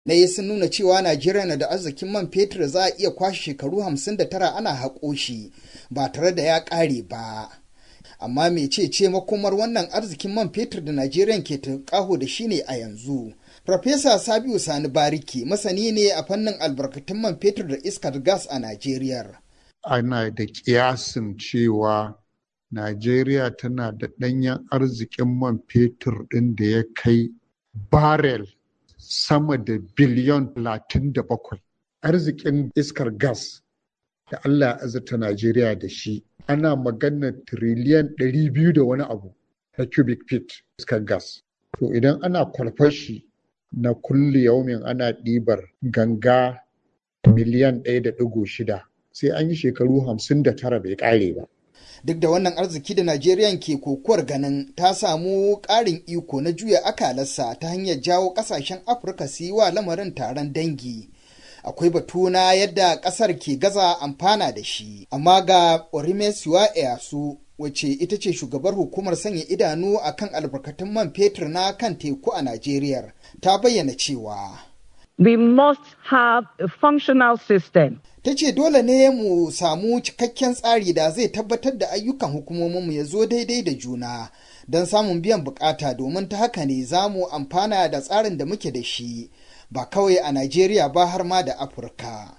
Na sun nuna cewa Najeriya na da arzikin man fetur za a iya kwashe shekaru 59 ana haƙo shi ba tare da ya ƙare ba. Amma mecece makomar wannan arzikin man fetur da Najeriya ke tunƙaho da shi ne a yanzu? Farfesa Sabiu Sani Bariki masani ne a fannin albarkatun man fetur da iskar gas a Najeriya. Ana da ƙiyasin cewa Najeriya tana da ɗanyen arzikin man fetur ɗin da ya kai barel sama da biliyon 37. Arzikin iskar gas da Allah ya azurta Najeriya da shi ana magana tiriliyan 200 da wani abu na cubic feet iskar gas. To idan ana kwalfar shi na kulli yaumin ana ɗibar ganga miliyan 1.6 sai an yi shekaru 59 bai ƙare ba. Duk da wannan arziki da Najeriya ke kokowar ganin ta samu ƙarin iko na juya akalarsa ta hanyar jawo ƙasashen Afirka su yi wa lamarin taron dangi. Akwai batu na yadda ƙasar ke gaza amfana da shi. Amma ga Orimesiwa Eyasu, wacce ita ce shugabar hukumar sanya idanu a kan albarkatun man fetur na kan teku a Najeriya, ta bayyana cewa we must have a functional system. Ta ce dole ne mu samu cikakken tsari da zai tabbatar da ayyukan hukumominmu ya zo daidai da juna don samun biyan bukata, domin ta haka ne za mu amfana da tsarin da muke da shi ba kawai a Najeriya ba har ma da Afirka.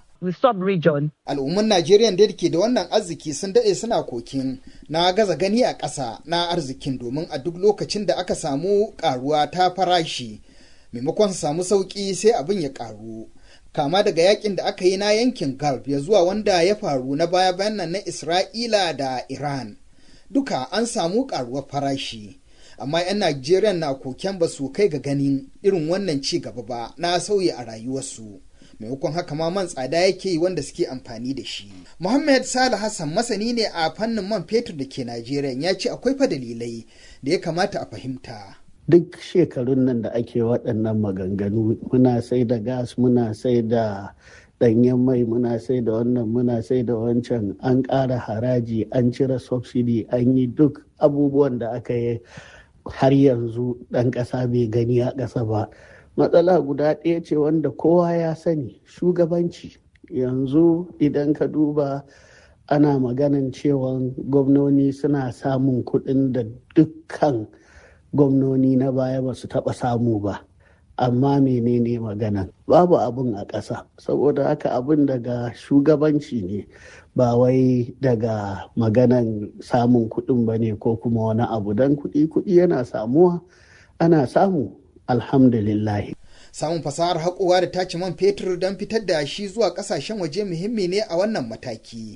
Al'umman Najeriya da ke da wannan arziki sun daɗe suna kokin na gaza gani a ƙasa na arzikin, domin a duk lokacin da aka samu ƙaruwa ta farashi maimakon su samu sauƙi sai abin ya ƙaru. Kama daga yakin da aka yi na yankin Gulf ya zuwa wanda ya faru na baya-bayan nan na Isra'ila da Iran. Duka an samu ƙaruwar farashi. Amma 'yan Najeriya na koken ba su kai ga ganin irin wannan ci gaba ba na sauyi a rayuwarsu. Maimakon haka ma man tsada yake yi wanda suke amfani da shi. Muhammad Salih Hassan masani ne a fannin man fetur da ke Najeriya, ya ce akwai fa dalilai da ya kamata a fahimta. Duk shekarun nan da ake waɗannan maganganu, muna sai da gas, muna sai da ɗanyen mai, muna sai da wannan, muna sai da wancan, an ƙara haraji, an cire subsidy, an yi duk abubuwan da aka yi har yanzu ɗan ƙasa bai gani a ƙasa ba. Matsala guda ɗaya ce wanda kowa ya sani, shugabanci. Yanzu idan ka duba ana maganan cewa gwamnoni suna samun kuɗin da dukkan gwamnoni na baya ba su taɓa samu ba, amma menene magana babu abin a ƙasa, saboda haka abin daga shugabanci ne ba wai daga maganan samun kuɗin ba ne ko kuma wani abu. Don kuɗi yana samuwa, ana samu, alhamdulillah. Samun fasahar haƙowa da tace man fetur don fitar da shi zuwa ƙasashen waje muhimmi ne a wannan mataki.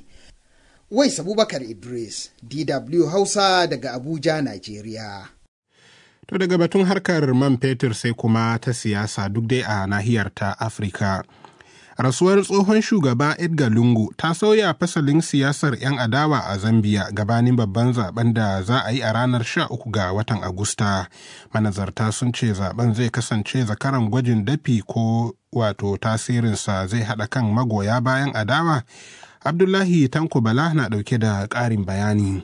Wais Abubakar Idris, DW Hausa daga Abuja, Najeriya. To daga batun harkar man fetur sai kuma ta siyasa duk dai a nahiyar ta Afirka. Rasuwar tsohon shugaba Edgar Lungu ta sauya fasalin siyasar 'yan adawa a Zambia gabanin babban zaben da za a yi a ranar 13 ga watan Agusta. Manazarta sun ce zaben zai kasance zakaran gwajin dafi ko wato tasirinsa zai haɗa kan magoya bayan adawa. Abdullahi Tanko Bala na ɗauke da ƙarin bayani.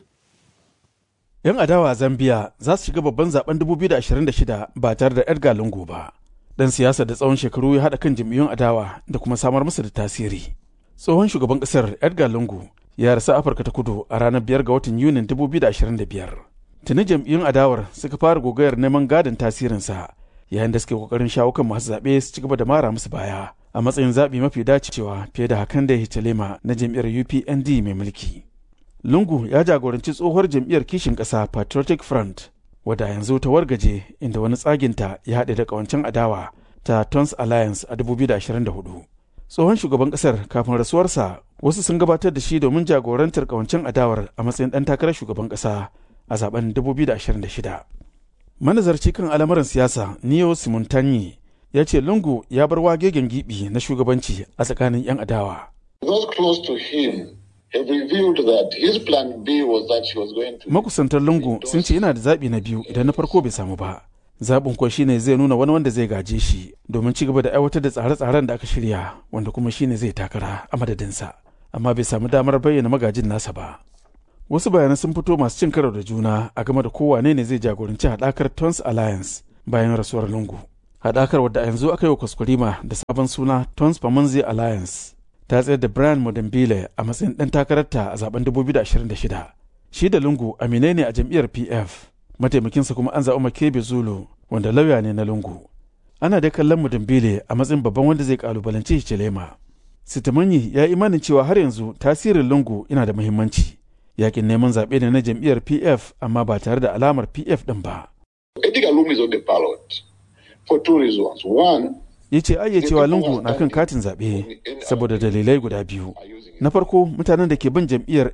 'Yan adawa a Zambia za su shiga babban zaben 2026 ba tare da Edgar Lungu ba. Dan siyasa da tsawon shekaru ya haɗa kan jam'iyyun adawa da kuma samar masa da tasiri. Tsohon shugaban ƙasar Edgar Lungu ya rasu Afirka ta Kudu a ranar 5 ga watan Yunin 2025. Tuni jam'iyyun adawar suka fara gogayar neman gadon tasirinsa, yayin da suke kokarin shawo kan masu zaɓe su ci gaba da mara musu baya a matsayin zaɓi mafi dacewa fiye da hakan da Hichilema na jam'iyyar UPND mai mulki. Lungu ya jagoranci tsohuwar jam'iyyar kishin ƙasa Patriotic Front, wadda yanzu ta wargaje inda wani tsaginta ya haɗe da ƙawancen adawa ta Tons Alliance a 2024. Tsohon shugaban ƙasar kafin rasuwarsa wasu sun gabatar da shi domin jagorantar ƙawancen adawar a matsayin ɗan takarar shugaban ƙasa a zaben 2026. Manazarci kan al'amuran siyasa Neo Simontanyi ya ce Lungu ya bar wagegen gibi na shugabanci a tsakanin 'yan adawa. Those close to him have revealed that his plan B was that he was going to... Makusantar Lungu sun ce yana da zaɓi na biyu idan na farko bai samu ba. Zaɓin kuwa shine zai nuna wani wanda zai gaje shi domin ci gaba da aiwatar da tsare-tsaren da aka shirya, wanda kuma shine zai takara a madadinsa, amma bai samu damar bayyana magajin nasa ba. Wasu bayanan sun fito masu cin karo da juna a game da kowane ne zai jagoranci haɗakar Tons Alliance bayan rasuwar Lungu. Haɗakar wadda a yanzu aka yi wa kwaskwarima da sabon suna Tons Pamanzi Alliance ta tsayar da Brian Modembile a matsayin ɗan takararta a zaben 2026. Shi da Lungu aminai ne a jam'iyyar PF, mataimakinsa kuma an zaɓi Makebe Zulu wanda lauya ne na Lungu. Ana dai kallon Modembile a matsayin babban wanda zai kalubalanci Hichilema. Sitimanyi ya imanin cewa har yanzu tasirin Lungu yana da muhimmanci. Yakin neman zaɓe ne na jam'iyyar PF amma ba tare da alamar PF ɗin ba. Edgar Lungu is on the ballot for two reasons. One, ya ce ayyacewa Lungu na kan katin zaɓe saboda dalilai guda biyu. Na farko, mutanen da ke bin jam'iyyar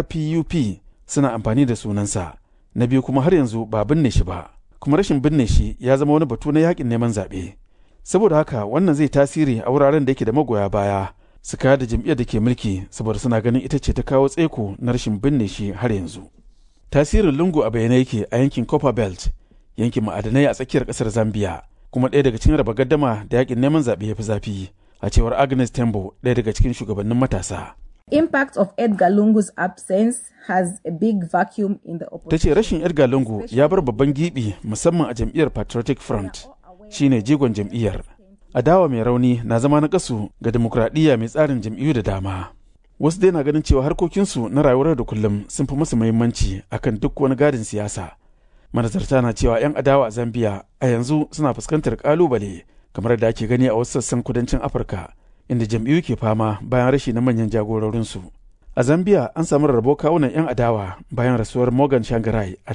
NRPUP suna amfani da sunansa. Na biyu kuma har yanzu ba binne shi ba, kuma rashin binne shi ya zama wani batu na yakin neman zaɓe. Saboda haka wannan zai tasiri a wuraren da yake da magoya baya su kaya da jam'iyyar da ke mulki saboda suna ganin ita ce ta kawo tsaiko na rashin binne shi har yanzu. Tasirin Lungu a bayyane yake a yankin Copper Belt, yankin ma'adanai a tsakiyar ƙasar Zambia, kuma ɗaya daga cikin raba gaddama da yakin neman zaɓe ya fi zafi, a cewar Agnes Tembo, ɗaya daga cikin shugabannin matasa. Impact of Edgar Lungu's absence has a big vacuum in the opposition. Ta ce rashin Edgar Lungu ya bar babban gibi musamman a jam'iyyar Patriotic Front, shine jigon jam'iyyar. Adawa mai rauni na zama na kasu ga demokradiyya mai tsarin jam'iyyu da dama. Wasu dai na ganin cewa harkokinsu na rayuwar da kullum sun fi musu muhimmanci akan duk wani gadin siyasa. Manazarta na cewa 'yan adawa a Zambia a yanzu suna fuskantar kalubale kamar da ake gani a wasu sassan kudancin Afirka, inda jam'iyyu ke fama bayan rashi na manyan jagororinsu. A Zambia an samu rarrabo kawunan 'yan adawa bayan rasuwar Morgan Shangarai a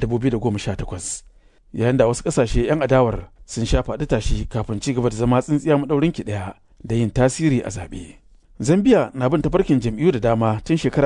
2018. Yayin da wasu ƙasashe 'yan adawar sun sha faɗi tashi kafin ci gaba da zama tsintsiya maɗaurin ki ɗaya da yin tasiri a zaɓe. Zambia na bin tafarkin jam'iyyu da dama tun shekarar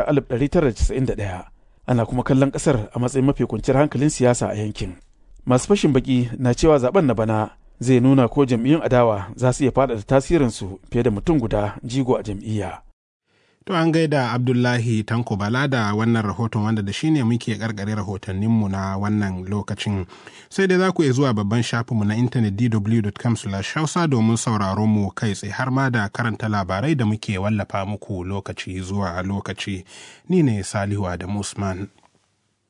1991. Ana kuma kallon ƙasar a matsayin mafi kwanciyar hankalin siyasa a yankin. Masu fashin baki na cewa zaben na bana zai nuna ko jam'iyyun adawa za su iya faɗaɗa tasirinsu fiye da mutum guda jigo a jam'iyya. To an gaida Abdullahi Tanko Bala da wannan rahoton wanda da shine muke karkare rahotanninmu na wannan lokacin. Sai dai za ku iya zuwa babban shafinmu na intanet dw.com/hausa domin sauraron mu kai tsaye har ma da karanta labarai da muke wallafa muku lokaci zuwa lokaci. Ni ne Salihu Adamu Usman.